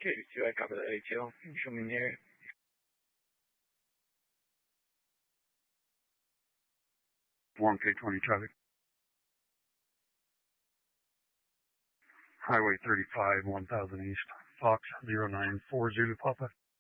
KD2, I copy the ATL. Show me in the area. 1K20 traffic. Highway 35, 1000 East, Fox 094 Zulu Papa.